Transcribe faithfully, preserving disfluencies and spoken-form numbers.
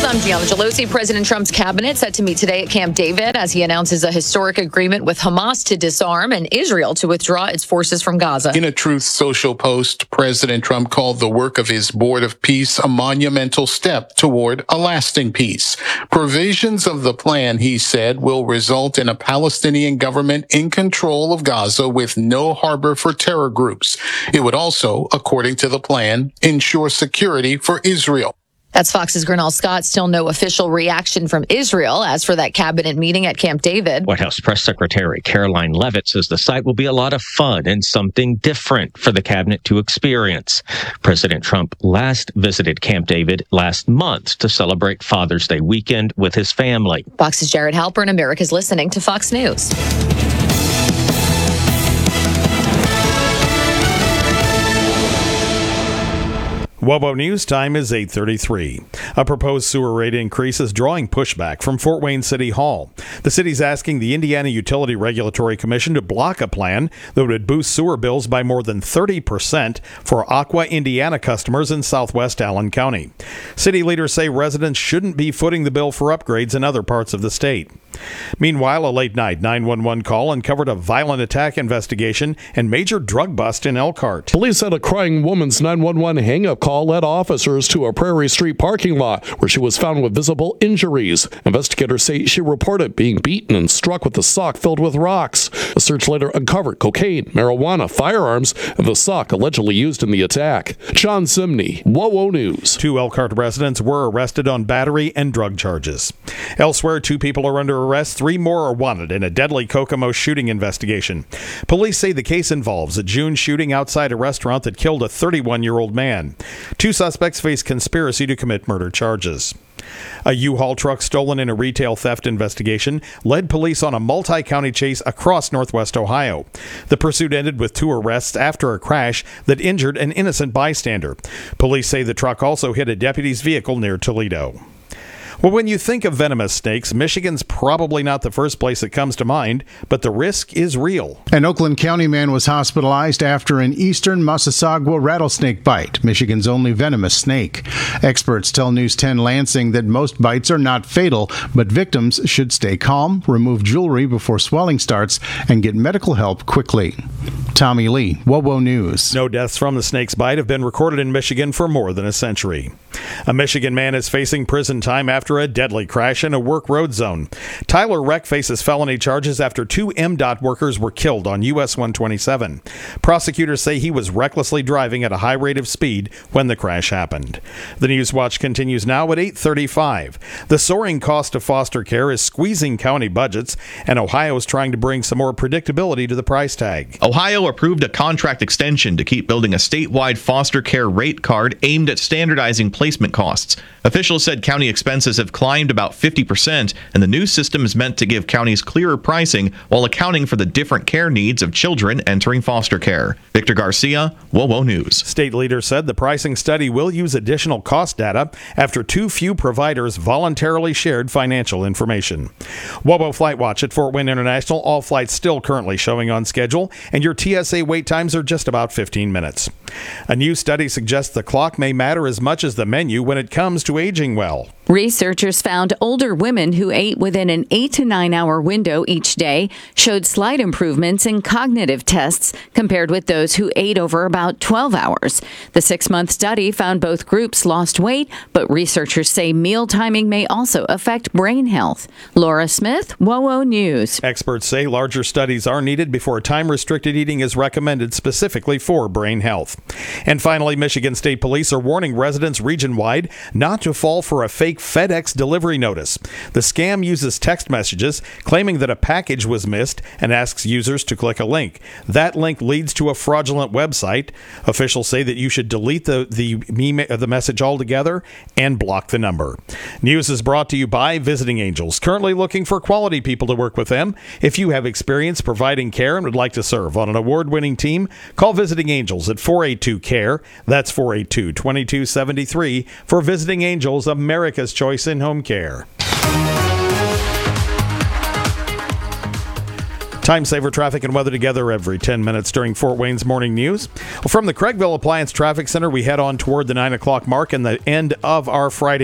I'm Gianna Gelosi. President Trump's cabinet set to meet today at Camp David as he announces a historic agreement with Hamas to disarm and Israel to withdraw its forces from Gaza. In a Truth Social post, President Trump called the work of his Board of Peace a monumental step toward a lasting peace. Provisions of the plan, he said, will result in a Palestinian government in control of Gaza with no harbor for terror groups. It would also, according to the plan, ensure security for Israel. That's Fox's Grinnell Scott. Still no official reaction from Israel as for that cabinet meeting at Camp David. White House Press Secretary Caroline Leavitt says the site will be a lot of fun and something different for the cabinet to experience. President Trump last visited Camp David last month to celebrate Father's Day weekend with his family. Fox's Jared Halpern. America's listening to Fox News. WOBO News time is eight thirty-three. A proposed sewer rate increase is drawing pushback from Fort Wayne City Hall. The city's asking the Indiana Utility Regulatory Commission to block a plan that would boost sewer bills by more than thirty percent for Aqua Indiana customers in southwest Allen County. City leaders say residents shouldn't be footing the bill for upgrades in other parts of the state. Meanwhile, a late-night nine one one call uncovered a violent attack investigation and major drug bust in Elkhart. Police said a crying woman's nine one one hang-up call led officers to a Prairie Street parking lot where she was found with visible injuries. Investigators say she reported being beaten and struck with a sock filled with rocks. A search later uncovered cocaine, marijuana, firearms, and the sock allegedly used in the attack. John Simney, WOWO News. Two Elkhart residents were arrested on battery and drug charges. Elsewhere, two people are under arrest. Three more are wanted in a deadly Kokomo shooting investigation. Police say the case involves a June shooting outside a restaurant that killed a thirty-one-year-old man. Two suspects face conspiracy to commit murder charges. A U-Haul truck stolen in a retail theft investigation led police on a multi-county chase across northwest Ohio. The pursuit ended with two arrests after a crash that injured an innocent bystander. Police say the truck also hit a deputy's vehicle near Toledo. Well, when you think of venomous snakes, Michigan's probably not the first place that comes to mind, but the risk is real. An Oakland County man was hospitalized after an eastern Massasauga rattlesnake bite, Michigan's only venomous snake. Experts tell News ten Lansing that most bites are not fatal, but victims should stay calm, remove jewelry before swelling starts, and get medical help quickly. Tommy Lee, WOWO News. No deaths from the snake's bite have been recorded in Michigan for more than a century. A Michigan man is facing prison time after a deadly crash in a work road zone. Tyler Reck faces felony charges after two M DOT workers were killed on U S one twenty-seven. Prosecutors say he was recklessly driving at a high rate of speed when the crash happened. The News Watch continues now at eight thirty-five. The soaring cost of foster care is squeezing county budgets, and Ohio is trying to bring some more predictability to the price tag. Ohio approved a contract extension to keep building a statewide foster care rate card aimed at standardizing placement costs. Officials said county expenses have climbed about fifty percent, and the new system is meant to give counties clearer pricing while accounting for the different care needs of children entering foster care. Victor Garcia, WOWO News. State leaders said the pricing study will use additional cost data after too few providers voluntarily shared financial information. WOWO Flight Watch at Fort Wayne International. All flights still currently showing on schedule, and your T S A wait times are just about fifteen minutes. A new study suggests the clock may matter as much as the menu when it comes to aging well. Researchers found older women who ate within an eight to nine hour window each day showed slight improvements in cognitive tests compared with those who ate over about twelve hours. The six-month study found both groups lost weight, but researchers say meal timing may also affect brain health. Laura Smith, WOWO News. Experts say larger studies are needed before time-restricted eating is recommended specifically for brain health. And finally, Michigan State Police are warning residents region-wide not to fall for a fake FedEx delivery notice. The scam uses text messages claiming that a package was missed and asks users to click a link. That link leads to a fraudulent website. Officials say that you should delete the, the, the message altogether and block the number. News is brought to you by Visiting Angels, currently looking for quality people to work with them. If you have experience providing care and would like to serve on an award-winning team, call Visiting Angels at four eight two C A R E. That's four eight two, two two seven three for Visiting Angels, America's choice in home care. Time saver traffic and weather together every ten minutes during Fort Wayne's morning news. Well, from the Craigville Appliance Traffic Center, we head on toward the nine o'clock mark and the end of our Friday